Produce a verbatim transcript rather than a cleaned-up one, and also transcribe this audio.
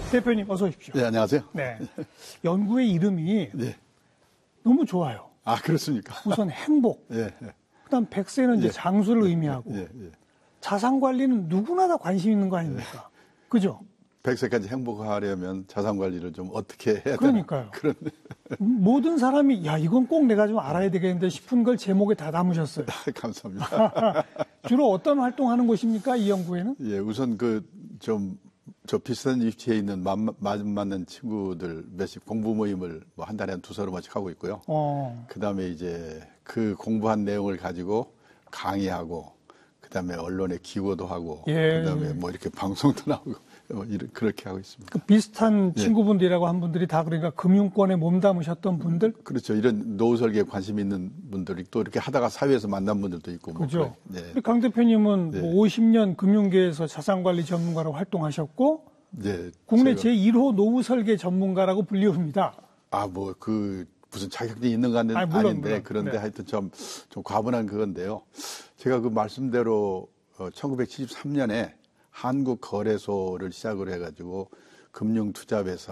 대표님 어서 오십시오. 네, 안녕하세요. 네, 연구의 이름이 네. 너무 좋아요. 아, 그렇습니까? 우선 행복, 예, 예. 그다음 백세는 이제 예. 장수를 의미하고 예, 예. 자산 관리는 누구나 다 관심 있는 거 아닙니까? 그죠? 백 세까지 행복하려면 자산 관리를 좀 어떻게 해야 되나? 그러니까요. 그런 모든 사람이 야 이건 꼭 내가 좀 알아야 되겠는데 싶은 걸 제목에 다 담으셨어요. 감사합니다. 주로 어떤 활동하는 곳입니까? 이 연구회는? 예, 우선 그 좀 저 비슷한 위치에 있는 맞 맞는 친구들 몇십 공부 모임을 뭐 한 달에 한 두세 번씩 하고 있고요. 어. 그다음에 이제 그 공부한 내용을 가지고 강의하고 그다음에 언론에 기고도 하고 예, 그다음에 예. 뭐 이렇게 방송도 나오고 뭐 이렇게 그렇게 하고 있습니다. 그 비슷한 예. 친구분들이라고 한 분들이 다 그러니까 금융권에 몸담으셨던 분들? 그렇죠. 이런 노후 설계에 관심 있는 분들이 또 이렇게 하다가 사회에서 만난 분들도 있고. 뭐 그죠. 그래. 네. 우리 강 대표님은 네. 뭐 오십 년 금융계에서 자산관리 전문가로 활동하셨고, 네. 국내 제가- 제일 호 노후 설계 전문가라고 불리웁니다. 아, 뭐, 그, 무슨 자격증이 있는 건 아니, 물론, 아닌데, 물론. 그런데 네. 하여튼 좀, 좀 과분한 그건데요. 제가 그 말씀대로 어, 천구백칠십삼 년에 한국거래소를 시작으로 해가지고 금융투자회사